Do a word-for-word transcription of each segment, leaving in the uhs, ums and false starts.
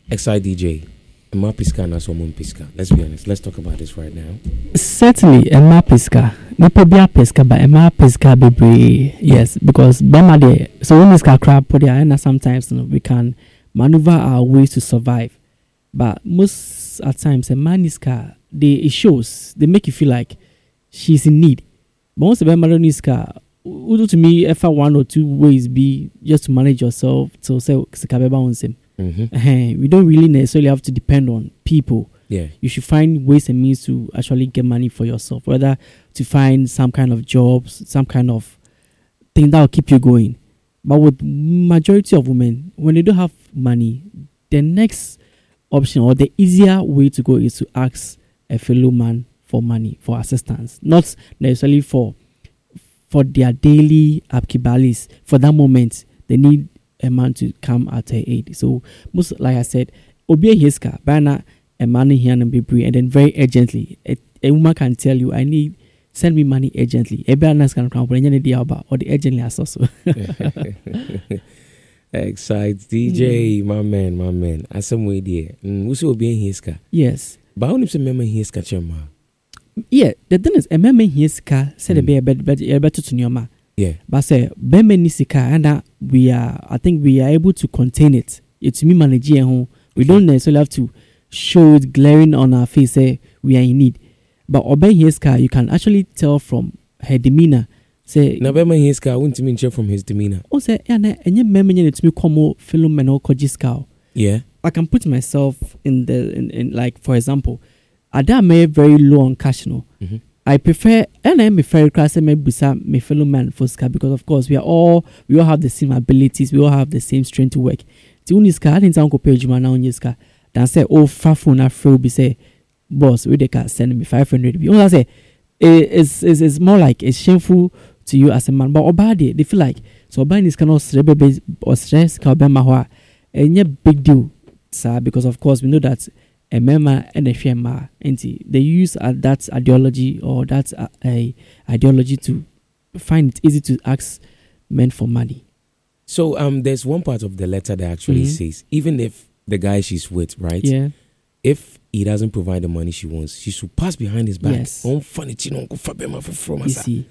X I D J. Emma Pisca na Somon Pisca. Let's be honest. Let's talk about this right now. Certainly, Emma Pisca. Nipa bia Pisca, but Emma Pisca be yes, because Bama de so when this crab put there, and sometimes you know, we can maneuver our ways to survive. But most at times, Emma Niska, they it shows they make you feel like she's in need. But once Emma Niska, to me, if I one or two ways be just to manage yourself to say mm-hmm. We don't really necessarily have to depend on people. Yeah, you should find ways and means to actually get money for yourself, whether to find some kind of jobs, some kind of thing that will keep you going. But with majority of women, when they don't have money, the next option or the easier way to go is to ask a fellow man for money, for assistance, not necessarily for for their daily upkeep. For that moment, they need a man to come at her aid. So most, like I said, obey his car, banner a man here and be and then very urgently, a, a woman can tell you, I need send me money urgently. A banner can come when you about or the urgently as also. Excites D J, mm. my man, my man. As some way there, we will be in his car. Yes, but how do you remember his car, yeah, the thing is, a man in his car said a bear better to your ma. Yeah, but say Beme Nisika and we are I think we are able to contain it. It's me managing home. We don't necessarily have to show it glaring on our face say we are in need. But Obey Hiska, you can actually tell from her demeanor. Say na Beme Hiska, I wouldn't mean from his demeanor. Oh say yeah na enye memenye it me come film and kojiska. Yeah. I can put myself in the in, in like for example, Ada may very low on cash no. Mm-hmm. I prefer and I'm a fair class and maybe my fellow man for ska because of course we are all we all have the same abilities, we all have the same strength to work. The only ska I didn't sound page man now on your ska. Then say oh fafun afro be say boss we they can send me five hundred. You know I say it's, it's it's more like it's shameful to you as a man. But obadi they feel like so obadi is cannot stress or stress ka be mahwa. Any big deal, sir, because of course we know that a member and a shema, and they use uh, that ideology or that uh, a ideology to find it easy to ask men for money. So um, there's one part of the letter that actually mm-hmm. says even if the guy she's with, right? Yeah. If he doesn't provide the money she wants, she should pass behind his back. Yes. On funny chino for bema for from you see.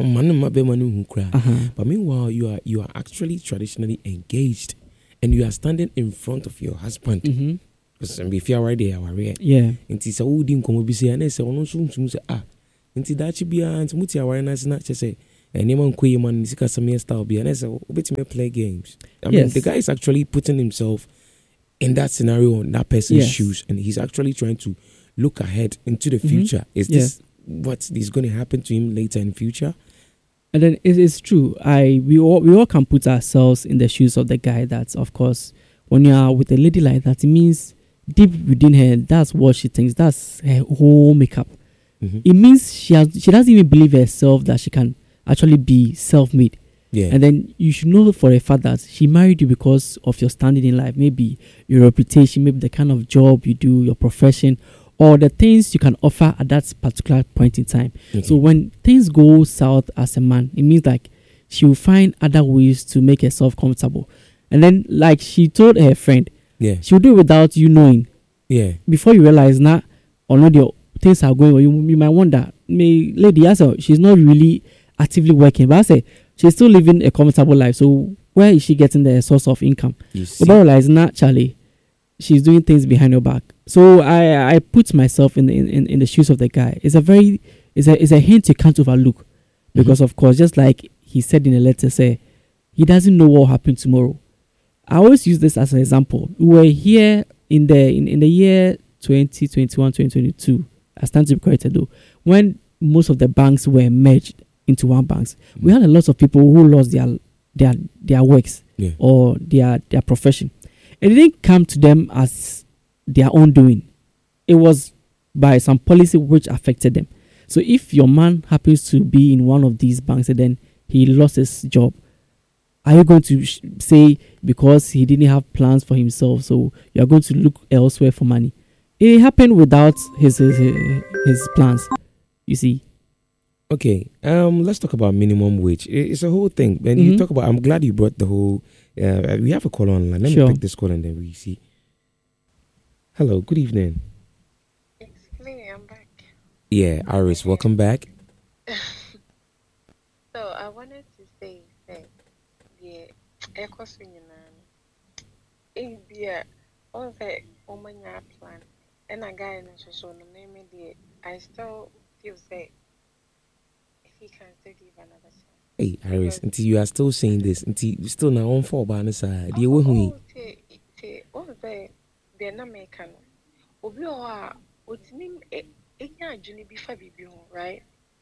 Uh-huh. But meanwhile, you are you are actually traditionally engaged, and you are standing in front of your husband. Mm-hmm. If you are right there, are yeah. Inti sa udi nkomo bi se na se ono so ntum se ah. Inti dachi bia nti muti aware na se na che se enema nkoye man sika some style bia na se obetime play games. I mean, yes. the guy is actually putting himself in that scenario on that person's yes. shoes, and he's actually trying to look ahead into the future. Mm-hmm. Is yeah. this what is going to happen to him later in future? And then it is true. I we all we all can put ourselves in the shoes of the guy. That of course, when you are with a lady like that, it means deep within her, that's what she thinks. That's her whole makeup. Mm-hmm. It means she has she doesn't even believe herself that she can actually be self-made. Yeah. And then you should know for a fact that she married you because of your standing in life, maybe your reputation, maybe the kind of job you do, your profession, or the things you can offer at that particular point in time. Okay. So when things go south as a man, it means like she will find other ways to make herself comfortable. And then like she told her friend, yeah, she'll do it without you knowing. Yeah. Before you realize now, or not your things are going, or you, you might wonder, may lady, I say she's not really actively working, but I say she's still living a comfortable life. So where is she getting the source of income? But realize now, Charlie, she's doing things behind your back. So I I put myself in in, in the shoes of the guy. It's a very it's a it's a hint you can't overlook, because mm-hmm. of course, just like he said in the letter, say he doesn't know what will happen tomorrow. I always use this as an example. We were here in the in, in the year twenty twenty-one, twenty twenty-two. I stand to be corrected though. When most of the banks were merged into one bank, mm-hmm. we had a lot of people who lost their their their works yeah. or their their profession. It didn't come to them as their own doing. It was by some policy which affected them. So if your man happens to be in one of these banks and then he lost his job, are you going to sh- say because he didn't have plans for himself, so you are going to look elsewhere for money? It happened without his his, his plans, you see. Okay, um, let's talk about minimum wage. It's a whole thing. And Mm-hmm. you talk about, I'm glad you brought the whole, uh, we have a call online. Let Sure. me pick this call and then we see. Hello, good evening. It's me, I'm back. Yeah, Iris, welcome back. So I wanted to say that the echo swinging and it be a all the woman plan and a guy in so so no name the I still feel say he can still give another chance. Hey, Iris, until you are still saying this, until you still now on for by the side. Oh, You will oh, say, say, all the the American. Obi or what's name a journey before baby, right?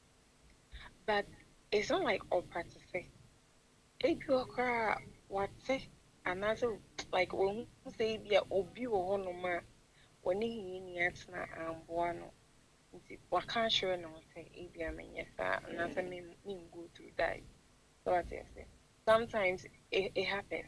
But it's not like all parties say. If you are what say, another like when you say be a obi or no ma, when he in yet na ambuano. What can't sure no say, if you mean yes, and as I mean, go through that. So what I say, sometimes it, it happens.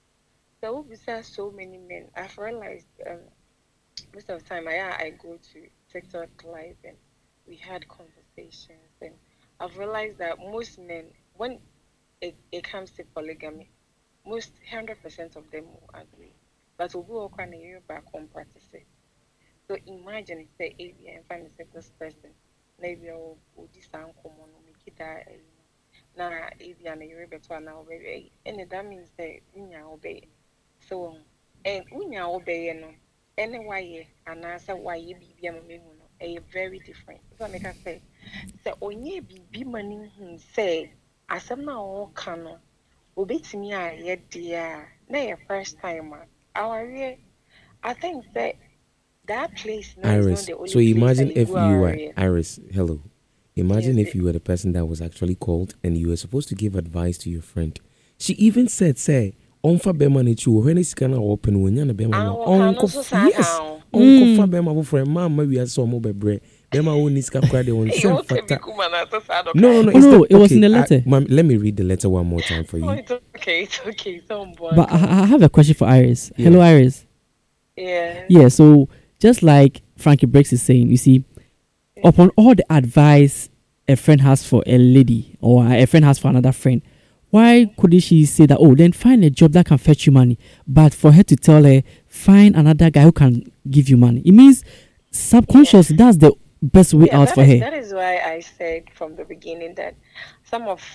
So besides so many men, I've realized um, most of the time I I go to TikTok live and we had conversations and I've realized that most men when it, it comes to polygamy, most hundred percent of them will agree. But we'll go on a year back home practice it. So imagine say A B and find a this person, maybe I'll this common make it that na A B and a year better now baby. And that means that we obey. So and we obey no anyway and answer why you be a very different. So make I say sɛ onye bibi mani hu sɛ asɛm na ɔka no obetumi ayɛ deɛ a na yɛ first time a awareɛ I think that that place no Iris, is not the only so imagine place if you were awareɛ. Iris, hello. Imagine Yes, if you were the person that was actually called and you were supposed to give advice to your friend. She even said, say, Onfa bema ne chu, when is kana open when yana bema Ah, no. wɔka no Onko so f- saa yes. how. Onko fa bema bo friend, mama we are so mo bebre. Bema wo niska kwa de on Hey, sem okay, fata. Bikuma na so sad, okay. No, no, no. Oh, It's no, the, it was okay, in the I- letter. ma'am, let me read the letter one more time for Oh, you. it's okay, it's okay. So But I, I have a question for Iris. Yeah. Hello, Iris. yeah. Yeah, so just like Frankie Breaks is saying, you see, upon all the advice a friend has for a lady or a friend has for another friend, why couldn't she say that, oh, then find a job that can fetch you money? But for her to tell her, find another guy who can give you money. It means subconscious, that's the best way Yeah, out that for is- her. That is why I said from the beginning that some of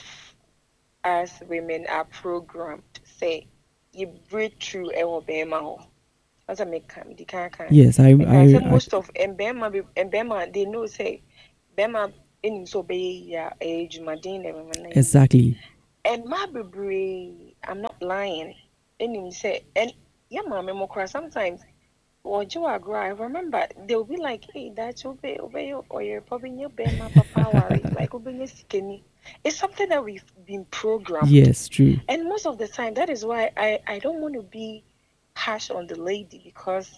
us women are programmed. Say, you breathe through a bema. As I make come, the can can. Yes, I, Because I, say I, most of and Bema and Bema they know say Bema in so be ya age madine exactly. and my baby I'm not lying. And him say and yeah mama more sometimes or Joe agree. I remember they'll be like, hey, that's obey obey or you're probably your Bema papa worry like obey skinny. It's something that we've been programmed. Yes, true. And most of the time that is why I, I don't want to be harsh on the lady because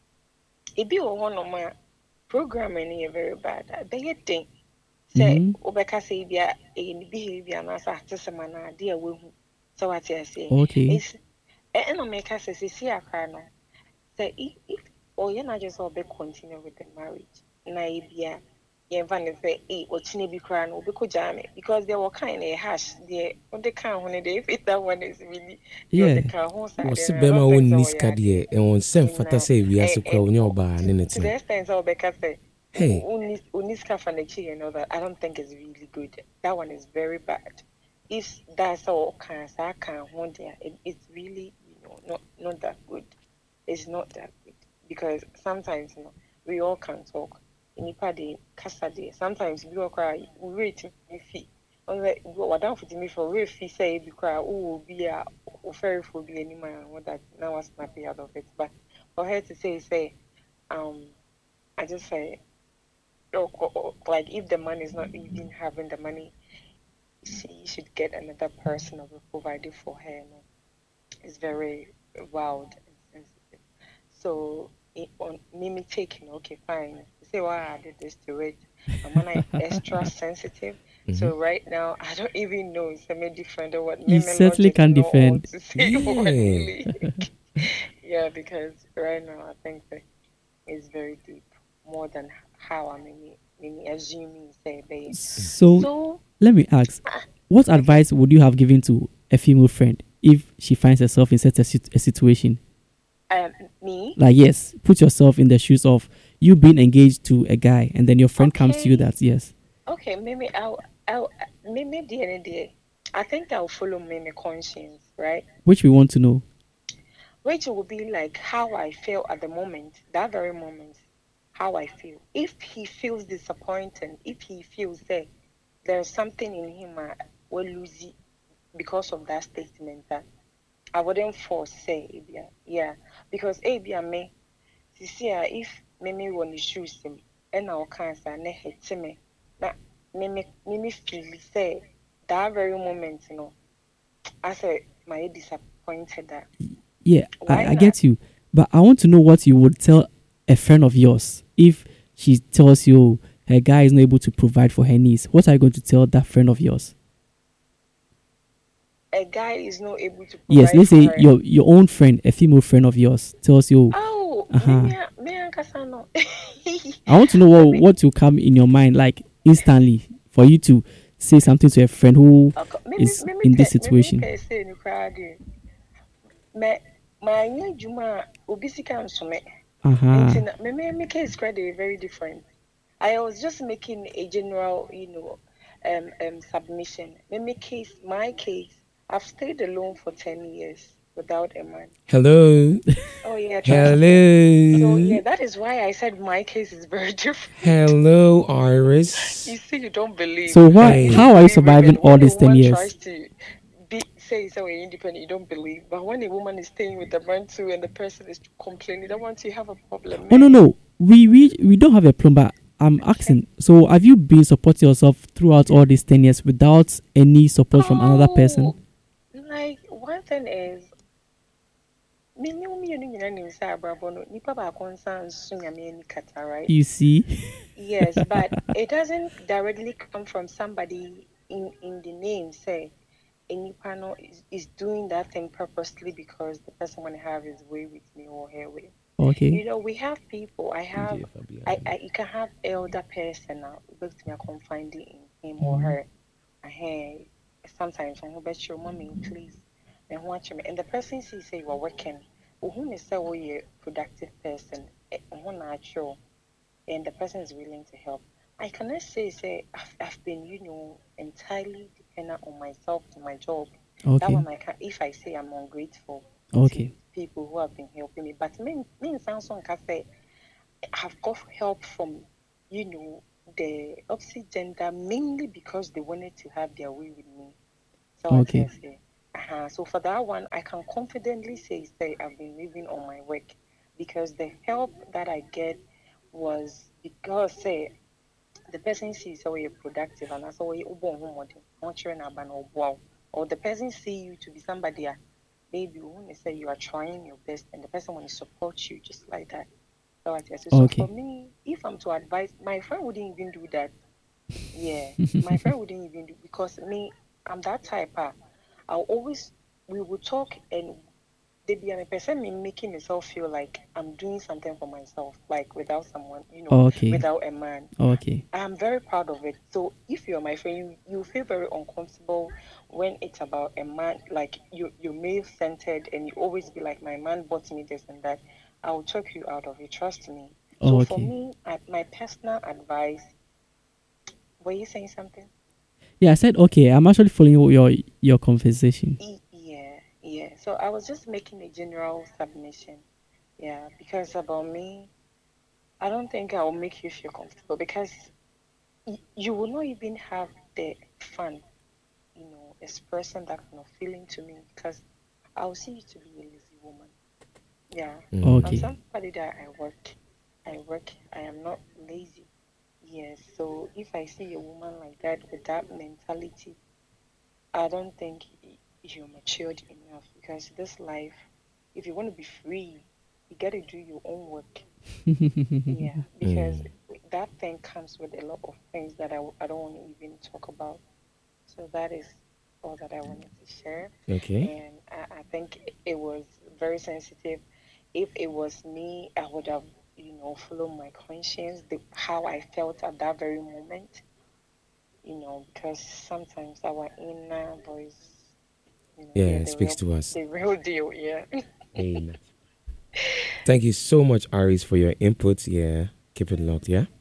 it be one of my programming here very bad. They get thing. Say Mhm. Obeka say be a behavior and as a man idea we so what I say. Okay. It's and I make us say see a car no. Say if if or you not just all be continue with the marriage. Na ibia yeah van say eh or chine be cry no be ko jame because they were kind of harsh there on the can when they if that one is really Yeah. the can who side What's and I bema don't wo think so, niska yeah. de e on sem fata say we as kwa onye oba ne ne To the tena. extent of Becca say, Hey. Uniska Fanachi and all that, I don't think it's really good. That one is very bad. If that's all cancer, I can't want there. It, it's really, you know, not not that good. It's not that good because sometimes, you know, we all can talk. In Ipade, Casade, sometimes we all cry, we wait me fee. What down for me for real fee say we cry, oh, be a very phobia anymore, what that now was snappy out of it. But for her to say, say, um, I just say, oh, oh, oh, like if the man is not even having the money, she should get another person or be provided for her. You know? It's very wild and sensitive. So it, on me taking, okay, fine. Say why I did this to it. I'm not extra sensitive. So right now, I don't even know it's a me different or what. You me- me certainly logic can know all defend. to say what Yeah. really. Yeah, because right now I think that it's very deep, more than how I mean, maybe assuming say they. So, So let me ask, what advice would you have given to a female friend if she finds herself in such a, sit- a situation? Um, me. Like, yes, put yourself in the shoes of you being engaged to a guy, and then your friend comes to you Okay. that, yes. Okay. Maybe I'll. I'll. Maybe the end day. I think I'll follow my conscience, right? Which we want to know. Which will be like how I feel at the moment, that very moment, how I feel. If he feels disappointed, if he feels that there's something in him I will lose it because of that statement, that I wouldn't force say, Abia. Yeah, because Abia me, see, if Mimi want to shoes him, and our cancer, ne hit me, na Mimi, Mimi feel say that very moment, you know, I said, my disappointed that. Yeah, Why I, I not? get you. But I want to know what you would tell a friend of yours if she tells you her guy is not able to provide for her needs. What are you going to tell that friend of yours? A guy is not able to Yes, provide let's for say her. your your own friend, a female friend of yours, tells you, Oh, uh me huh. me me ankasa no. I want to know Me what me what will come in your mind, like instantly, for you to say something to a friend who okay, me me is me me in pe this me me situation. pe say no crowd. Me my new juma obi sika nsome. Uh huh. Nti na me me me case credit very different. I was just making a general, you know, um um submission. Me me case my case. I've stayed alone for ten years without a man. Hello. Oh yeah, trust me. So Hello. yeah, that is why I said my case is very different. Hello, You Iris. see, you don't believe. So Uh, what? you Hey. don't How are you believe surviving women. all When a these ten woman years? tries to be say so independent, you don't believe. But when a woman is staying with a man too, and the person is complaining, you don't want to have a problem, Oh no man. no, we we we don't have a plan, but I'm Okay. asking. So have you been supporting yourself throughout all these ten years without any support from another person? Oh, like one thing is, me me me you know you say abrabo no nipa ba konsa nso nyame ani kata, right? You see? Yes, but it doesn't directly come from somebody in in the name. Say any panel is, is doing that thing purposely because the person want to have his way with me or her way. Okay. You know, we have people. I have, D J Fabian. I, I you can have elder person now, but me I confide in him or Mhm. her. Hey, sometimes I know, bet your mommy, please, and watch me. And the person sees say you are working. Who is say we a productive person? Who natural, and the person is willing to help. I cannot say say I've, I've been, you know, entirely dependent on myself and my job. That Okay. one I can, if I say I'm ungrateful to Okay. people who have been helping me. But me me sounds on cafe have got help from, you know, the opposite gender mainly because they wanted to have their way with me. So I Okay. tell you, uh-huh. So for that one, I can confidently say, say I've been living on my work because the help that I get was because say the person sees how you're productive and that's how you or the person see you to be somebody uh, maybe when they say you are trying your best and the person want to support you just like that. So I say, so for Okay. me, if I'm to advise, my friend wouldn't even do that. Yeah, my friend wouldn't even do because me, I'm that type. Uh, I'll always we will talk and they be a person me making myself feel like I'm doing something for myself, like without someone, you know, Okay. without a man. Okay. I'm very proud of it. So if you're my friend, you, you feel very uncomfortable when it's about a man, like you you're male centered and you always be like my man bought me this and that. I will talk you out of it. Trust me. So for Okay. me, I, my personal advice. Were you saying something? Yeah, I said okay. I'm actually following your your conversation. E- yeah, yeah. So I was just making a general submission. Yeah, because about me, I don't think I will make you feel comfortable because y- you will not even have the fun, you know, expressing that kind of feeling to me because I'll see you to be a lazy woman. Yeah, I'm Okay. Mm. somebody that I work. I work. I am not lazy. Yes. So if I see a woman like that with that mentality, I don't think y- you're matured enough because this life, if you want to be free, you got to do your own work. Yeah, because Mm. that thing comes with a lot of things that I, w- I don't want to even talk about. So that is all that I wanted to share. Okay. And I, I think it was very sensitive. If it was me, I would have, you know, followed my conscience, the, how I felt at that very moment, you know, because sometimes our inner voice, you know, Yeah, they're it the speaks real, to us. the real deal. Yeah. Amen. Thank you so much, Aris, for your input. Yeah, keep it locked. Yeah.